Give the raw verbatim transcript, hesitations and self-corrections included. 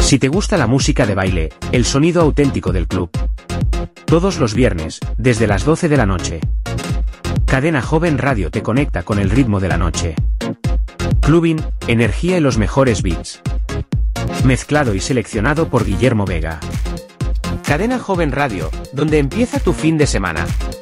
Si te gusta la música de baile, el sonido auténtico del club. Todos los viernes, desde las doce de la noche. Cadena Joven Radio te conecta con el ritmo de la noche. Clubbing, energía y los mejores beats. Mezclado y seleccionado por Guillermo Vega. Cadena Joven Radio, donde empieza tu fin de semana.